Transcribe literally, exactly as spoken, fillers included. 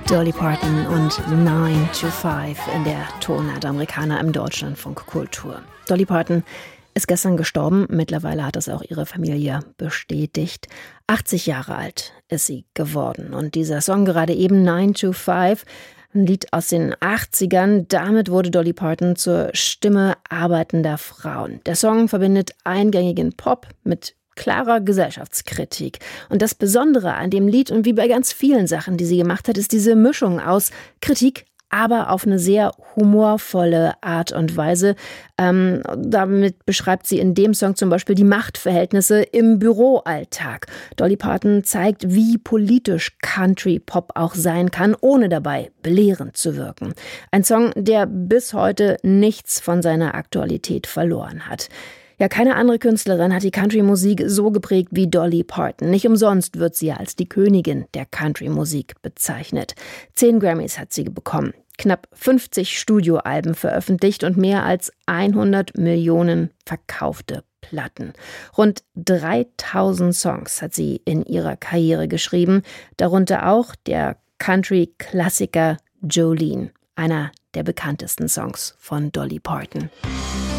Dolly Parton und nine to five in der Tonart Amerikaner im Deutschlandfunk Kultur. Dolly Parton ist gestern gestorben. Mittlerweile hat es auch ihre Familie bestätigt. achtzig Jahre alt ist sie geworden. Und dieser Song gerade eben, nine to five, ein Lied aus den achtzigern. Damit wurde Dolly Parton zur Stimme arbeitender Frauen. Der Song verbindet eingängigen Pop mit klarer Gesellschaftskritik. Und das Besondere an dem Lied und wie bei ganz vielen Sachen, die sie gemacht hat, ist diese Mischung aus Kritik, aber auf eine sehr humorvolle Art und Weise. Ähm, damit beschreibt sie in dem Song zum Beispiel die Machtverhältnisse im Büroalltag. Dolly Parton zeigt, wie politisch Country-Pop auch sein kann, ohne dabei belehrend zu wirken. Ein Song, der bis heute nichts von seiner Aktualität verloren hat. Ja, keine andere Künstlerin hat die Country-Musik so geprägt wie Dolly Parton. Nicht umsonst wird sie als die Königin der Country-Musik bezeichnet. Zehn Grammys hat sie bekommen, knapp fünfzig Studioalben veröffentlicht und mehr als hundert Millionen verkaufte Platten. Rund dreitausend Songs hat sie in ihrer Karriere geschrieben, darunter auch der Country-Klassiker Jolene, einer der bekanntesten Songs von Dolly Parton.